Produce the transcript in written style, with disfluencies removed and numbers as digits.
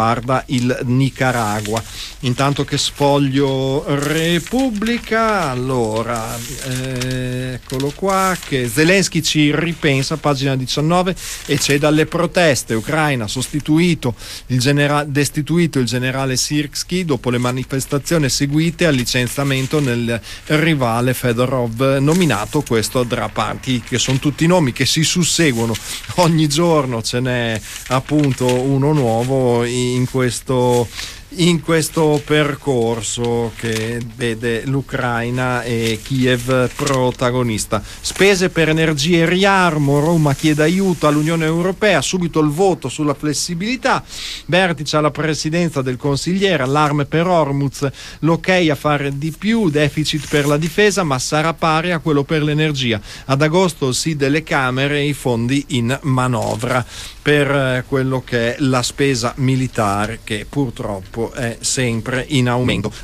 riguarda il Nicaragua. Intanto che sfoglio Repubblica, allora eccolo qua, che Zelensky ci ripensa, pagina 19, e c'è dalle proteste. Ucraina destituito il generale Sirski dopo le manifestazioni seguite al licenziamento nel rivale Fedorov nominato. Questo da parti che sono tutti nomi che si susseguono, ogni giorno ce n'è appunto uno nuovo in questo percorso che vede l'Ucraina e Kiev protagonista. Spese per energie e riarmo, Roma chiede aiuto all'Unione Europea, subito il voto sulla flessibilità, vertice alla presidenza del consigliere, allarme per Hormuz, l'ok a fare di più, deficit per la difesa ma sarà pari a quello per l'energia, ad agosto il sì delle Camere e i fondi in manovra per quello che è la spesa militare che purtroppo è sempre in aumento.